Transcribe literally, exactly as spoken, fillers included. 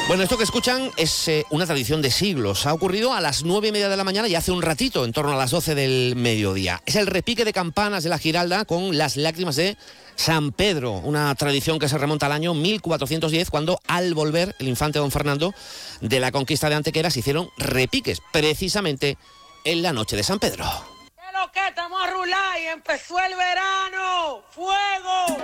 Bueno, esto que escuchan es eh, una tradición de siglos. Ha ocurrido a las nueve y media de la mañana y hace un ratito, en torno a las doce del mediodía. Es el repique de campanas de la Giralda con las lágrimas de San Pedro, una tradición que se remonta al año mil cuatrocientos diez, cuando al volver el infante don Fernando de la conquista de Antequera se hicieron repiques, precisamente en la noche de San Pedro. ¿Qué lo que estamos a rular y empezó el verano? ¡Fuego!